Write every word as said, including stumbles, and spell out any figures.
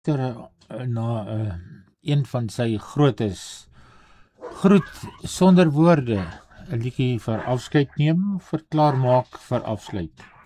ter, uh, na uh, een van sy grootes groet sonder woorde, 'n liedjie vir afskeid neem, verklaar maak vir afsluit.